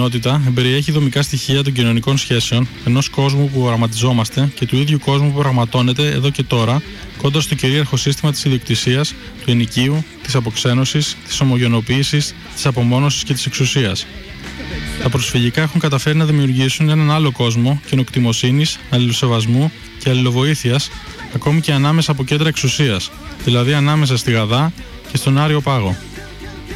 κοινότητα περιέχει δομικά στοιχεία των κοινωνικών σχέσεων, ενός κόσμου που οραματιζόμαστε και του ίδιου κόσμου που πραγματώνεται εδώ και τώρα, κόντρα στο κυρίαρχο σύστημα της ιδιοκτησίας, του ενοικίου, της αποξένωσης, της ομογενοποίησης, της απομόνωσης και της εξουσίας. Τα προσφυγικά έχουν καταφέρει να δημιουργήσουν έναν άλλο κόσμο κοινοκτημοσύνης, αλληλοσεβασμού και αλληλοβοήθειας, ακόμη και ανάμεσα από κέντρα εξουσίας, δηλαδή ανάμεσα στη Γαδά και στον Άριο Πάγο.